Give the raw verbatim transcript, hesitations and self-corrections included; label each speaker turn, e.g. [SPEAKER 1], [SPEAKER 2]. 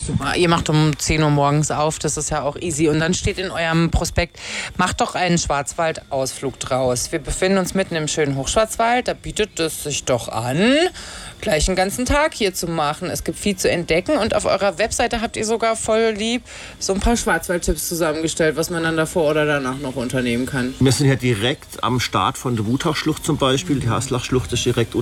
[SPEAKER 1] Super. Ihr macht um zehn Uhr morgens auf, das ist ja auch easy. Und dann steht in eurem Prospekt, macht doch einen Schwarzwald-Ausflug draus. Wir befinden uns mitten im schönen Hochschwarzwald, da bietet es sich doch an, gleich einen ganzen Tag hier zu machen. Es gibt viel zu entdecken und auf eurer Webseite habt ihr sogar voll lieb so ein paar Schwarzwald-Tipps zusammengestellt, was man dann davor oder danach noch unternehmen kann.
[SPEAKER 2] Wir sind ja direkt am Start von der Wutachschlucht zum Beispiel. Die Haslachschlucht ist direkt